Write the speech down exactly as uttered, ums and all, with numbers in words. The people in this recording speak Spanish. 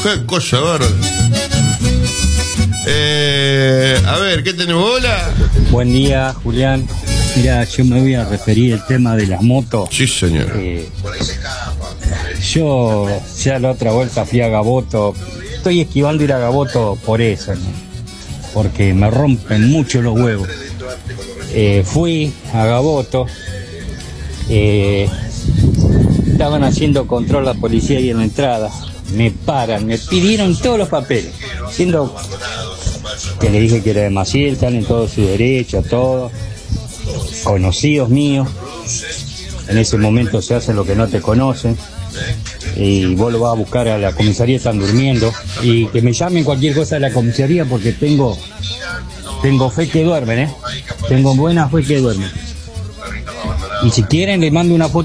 Qué cosa bárbara. Eh, a ver, ¿qué tenemos? Hola. Buen día, Julián. Mira, yo me voy a referir al tema de las motos. Sí, señor. Eh, yo ya la otra vuelta fui a Gaboto. Estoy esquivando ir a Gaboto por eso, ¿no? Porque me rompen mucho los huevos. Eh, fui a Gaboto. Eh, estaban haciendo control la policía ahí en la entrada. Me paran, me pidieron todos los papeles. Siendo que le dije que era de Maciel, están en todo su derecho, todo. Conocidos míos. En ese momento se hace lo que no te conocen. Y vos lo vas a buscar a la comisaría, están durmiendo. Y que me llamen cualquier cosa de la comisaría porque tengo tengo fe que duermen, ¿eh? Tengo buena fe que duermen. Y si quieren, les mando una foto.